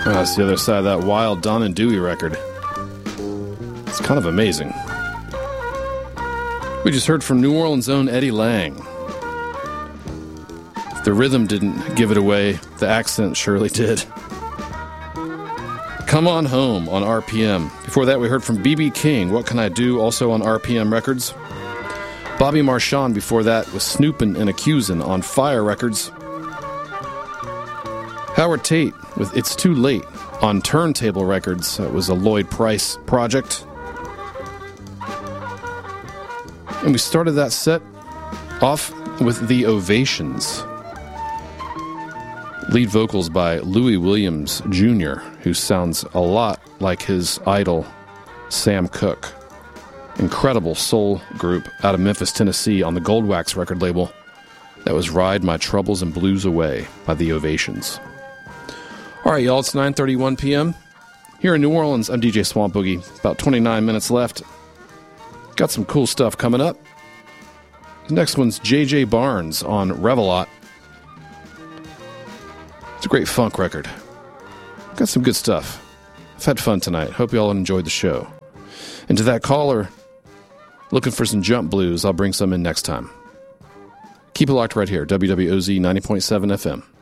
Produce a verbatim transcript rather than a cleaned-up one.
Oh, that's the other side of that wild Don and Dewey record. It's kind of amazing. We just heard from New Orleans' own Eddie Lang. The rhythm didn't give it away. The accent surely did. Come On Home on R P M. Before that, we heard from B B King, What Can I Do, also on R P M Records. Bobby Marchand before that was Snoopin' and Accusin' on Fire Records. Howard Tate with It's Too Late on Turntable Records. That was a Lloyd Price project. And we started that set off with The Ovations. Lead vocals by Louis Williams Junior, who sounds a lot like his idol, Sam Cooke. Incredible soul group out of Memphis, Tennessee on the Goldwax record label. That was Ride My Troubles and Blues Away by The Ovations. All right, y'all, it's nine thirty-one p.m. Here in New Orleans, I'm D J Swamp Boogie. About twenty-nine minutes left. Got some cool stuff coming up. The next one's J J Barnes on Revelot. It's a great funk record. Got some good stuff. I've had fun tonight. Hope you all enjoyed the show. And to that caller, looking for some jump blues, I'll bring some in next time. Keep it locked right here, W W O Z ninety point seven F M.